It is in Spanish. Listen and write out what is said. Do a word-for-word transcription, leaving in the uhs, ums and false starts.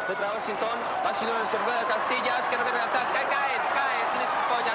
Petra Washington, va a ser una escorpada de Castillas, que no te caes, caes, caes,